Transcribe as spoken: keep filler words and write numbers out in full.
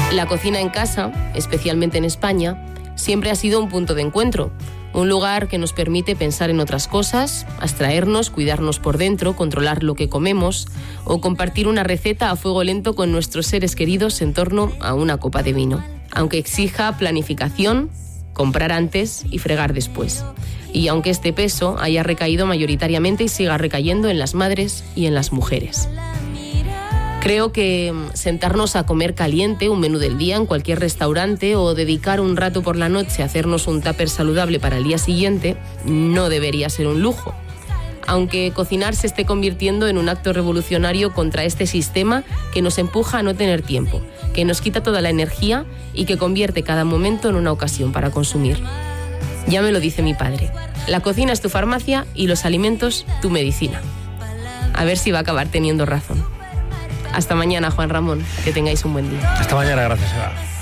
La cocina en casa, especialmente en España, siempre ha sido un punto de encuentro. Un lugar que nos permite pensar en otras cosas, abstraernos, cuidarnos por dentro, controlar lo que comemos o compartir una receta a fuego lento con nuestros seres queridos en torno a una copa de vino. Aunque exija planificación, comprar antes y fregar después. Y aunque este peso haya recaído mayoritariamente y siga recayendo en las madres y en las mujeres. Creo que sentarnos a comer caliente un menú del día en cualquier restaurante o dedicar un rato por la noche a hacernos un tupper saludable para el día siguiente no debería ser un lujo. Aunque cocinar se esté convirtiendo en un acto revolucionario contra este sistema que nos empuja a no tener tiempo, que nos quita toda la energía y que convierte cada momento en una ocasión para consumir. Ya me lo dice mi padre, la cocina es tu farmacia y los alimentos tu medicina. A ver si va a acabar teniendo razón. Hasta mañana, Juan Ramón. Que tengáis un buen día. Hasta mañana, gracias, Eva.